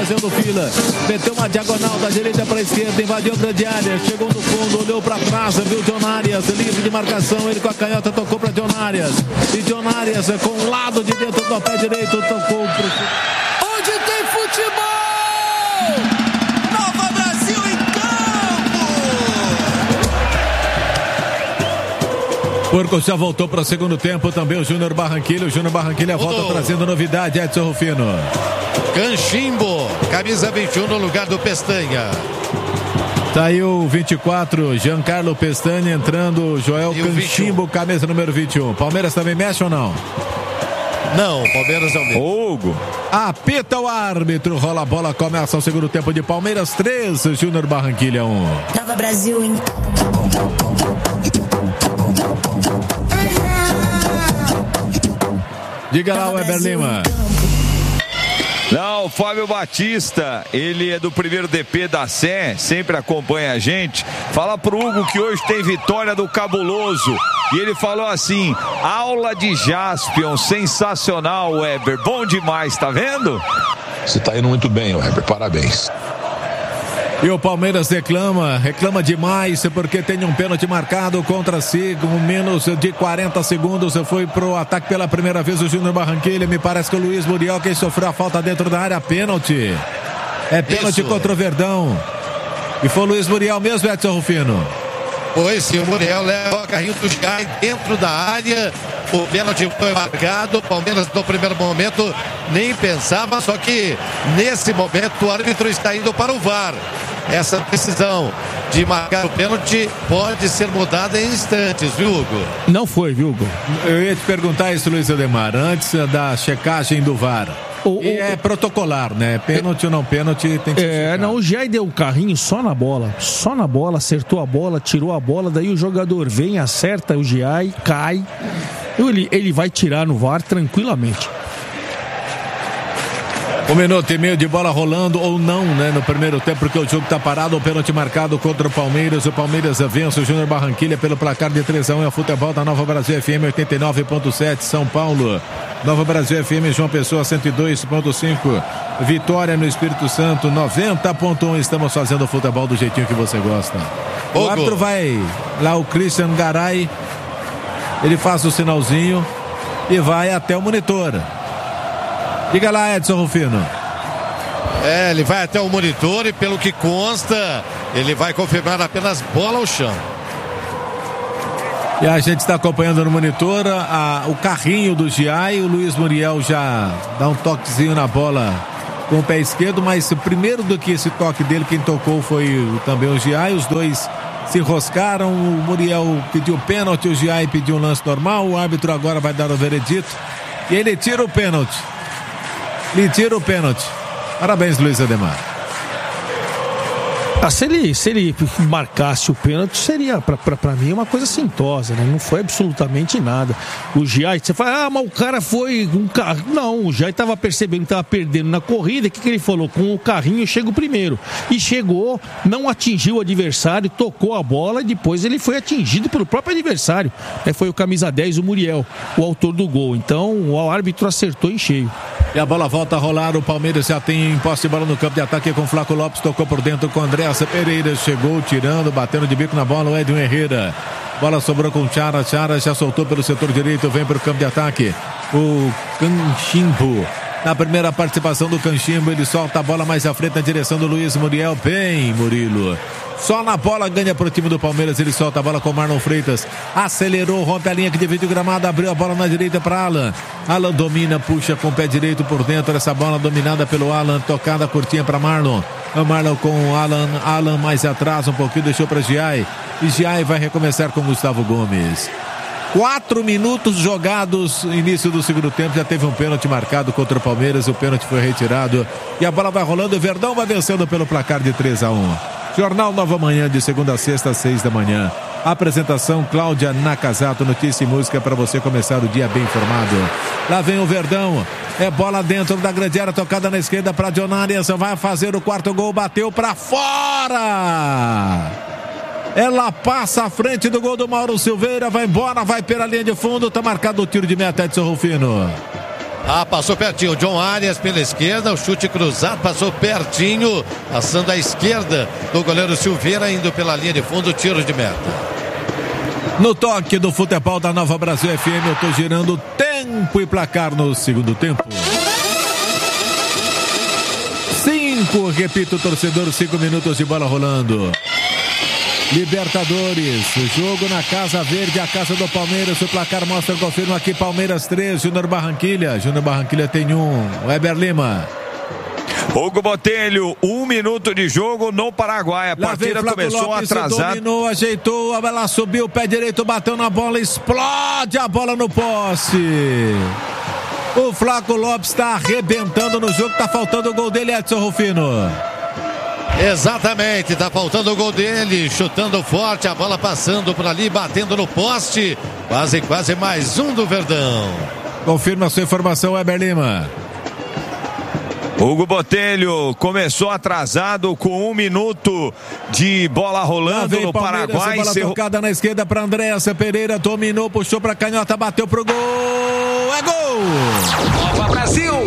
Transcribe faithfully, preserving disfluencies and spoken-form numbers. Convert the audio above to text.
fazendo fila, meteu uma diagonal da direita para a esquerda, invadiu a grande área, chegou no fundo, olhou para trás, viu John Arias, livre de marcação, ele com a canhota tocou para John Arias, e John Arias com o lado de dentro do pé direito tocou pro... Onde tem futebol! Nova Brasil em campo! Porco já voltou para o segundo tempo, também o Júnior Barranquilla, o Júnior Barranquilla volta oh. trazendo novidade, Edson Rufino. Canchimbo, camisa vinte e um no lugar do Pestanha. Saiu vinte e quatro, Giancarlo Pestanha entrando, Joel Canchimbo, camisa número vinte e um. Palmeiras também mexe ou não? Não, Palmeiras não mexe. Hugo. Apita o árbitro, rola a bola, começa o segundo tempo de Palmeiras três, Júnior Barranquilla um. Nova Brasil em Diga lá, Weber Lima. Não, o Fábio Batista, ele é do primeiro D P da Sé, sempre acompanha a gente. Fala pro Hugo que hoje tem vitória do Cabuloso. E ele falou assim, aula de Jaspion, sensacional, Weber, bom demais, tá vendo? Você tá indo muito bem, Weber, parabéns. E o Palmeiras reclama, reclama demais porque tem um pênalti marcado contra si, com menos de quarenta segundos, foi pro ataque pela primeira vez o Júnior Barranquilla, me parece que o Luiz Muriel quem sofreu a falta dentro da área, pênalti. É pênalti Isso. contra o Verdão. E foi o Luiz Muriel mesmo, Edson Rufino? Pois sim, o Muriel leva o carrinho do Jai dentro da área, o pênalti foi marcado, o Palmeiras no primeiro momento nem pensava, só que nesse momento o árbitro está indo para o V A R. Essa decisão de marcar o pênalti pode ser mudada em instantes, viu, Hugo? Não foi, viu, Hugo? Eu ia te perguntar isso, Luiz Ademar, antes da checagem do V A R. O, e o, é protocolar, né? Pênalti é, ou não pênalti tem que ser É, checado. Não, o Jai deu o carrinho só na bola. Só na bola, acertou a bola, tirou a bola, daí o jogador vem, acerta o Jai, cai. Ele, ele vai tirar no V A R tranquilamente. Um minuto e meio de bola rolando ou não, né? No primeiro tempo, porque o jogo tá parado. O pênalti marcado contra o Palmeiras. O Palmeiras vence o Júnior Barranquilla pelo placar de três a um. É o futebol da Nova Brasil F M oitenta e nove ponto sete, São Paulo. Nova Brasil F M João Pessoa cento e dois ponto cinco. Vitória no Espírito Santo noventa ponto um. Estamos fazendo o futebol do jeitinho que você gosta. O Hugo. Árbitro vai lá, o Christian Garay. Ele faz o sinalzinho e vai até o monitor. Diga lá, Edson Rufino. É, ele vai até o monitor e pelo que consta, ele vai confirmar apenas bola ao chão. E a gente está acompanhando no monitor a, o carrinho do Giai. O Luiz Muriel já dá um toquezinho na bola com o pé esquerdo, mas primeiro do que esse toque dele, quem tocou foi também o Giai. Os dois se enroscaram, o Muriel pediu pênalti, o Giai pediu um lance normal. O árbitro agora vai dar o veredito e ele tira o pênalti. Ele tira o pênalti. Parabéns, Luiz Ademar. Ah, se ele, se ele marcasse o pênalti, seria pra, pra, pra mim uma coisa sintosa, né? Não foi absolutamente nada. O Giai, você fala, ah, mas o cara foi com um carro. Não, o Giai tava percebendo que tava perdendo na corrida. O que, que ele falou? Com o carrinho chega o primeiro. E chegou, não atingiu o adversário, tocou a bola e depois ele foi atingido pelo próprio adversário. É, foi o camisa dez, o Muriel, o autor do gol. Então o árbitro acertou em cheio. E a bola volta a rolar, o Palmeiras já tem posse de bola no campo de ataque com o Flaco Lopes, tocou por dentro com o André Pereira, chegou tirando, batendo de bico na bola o Edwin Herrera. Bola sobrou com o Chara, Chara já soltou pelo setor direito, vem para o campo de ataque. O Canchimbo. Na primeira participação do Canchimbo, ele solta a bola mais à frente na direção do Luiz Muriel. Bem, Murilo. Só na bola ganha para o time do Palmeiras, ele solta a bola com o Marlon Freitas. Acelerou, rompe a linha que divide o gramado, abriu a bola na direita para Alan. Alan domina, puxa com o pé direito por dentro, essa bola dominada pelo Alan, tocada curtinha para Marlon. O Marlon com o Alan, Alan mais atrás um pouquinho, deixou para Giai. E Giai vai recomeçar com Gustavo Gomes. Quatro minutos jogados, início do segundo tempo, já teve um pênalti marcado contra o Palmeiras, o pênalti foi retirado e a bola vai rolando, o Verdão vai vencendo pelo placar de três a um. Jornal Nova Manhã, de segunda a sexta, às seis da manhã. Apresentação Cláudia Nakazato, notícia e música para você começar o dia bem informado. Lá vem o Verdão, é bola dentro da grande área, tocada na esquerda para John Arias, vai fazer o quarto gol, bateu para fora! Ela passa à frente do gol do Mauro Silveira, vai embora, vai pela linha de fundo, tá marcado o tiro de meta, Edson Rufino. Ah, passou pertinho. John Arias pela esquerda, o chute cruzado, passou pertinho, passando à esquerda do goleiro Silveira, indo pela linha de fundo, tiro de meta. No toque do futebol da Nova Brasil F M, eu tô girando tempo e placar no segundo tempo. Cinco, repito, torcedor, cinco minutos de bola rolando. Libertadores, jogo na Casa Verde, a casa do Palmeiras, o placar mostra, confirma aqui, Palmeiras três, Júnior Barranquilha, Júnior Barranquilha tem um, Weber Lima. Hugo Botelho, um minuto de jogo no Paraguai, a partida começou Lopes, atrasada. Dominou, ajeitou, ela subiu, pé direito, bateu na bola, explode a bola no poste. O Flaco Lopes está arrebentando no jogo, tá faltando o gol dele, Edson Rufino. Exatamente, tá faltando o gol dele, chutando forte, a bola passando por ali, batendo no poste, quase, quase mais um do Verdão. Confirma a sua informação, Weber Lima. Hugo Botelho começou atrasado com um minuto de bola rolando no Paraguai. Bola Seu... tocada na esquerda para Andréasa Pereira, dominou, puxou para canhota, bateu pro gol, é gol! Nova Brasil!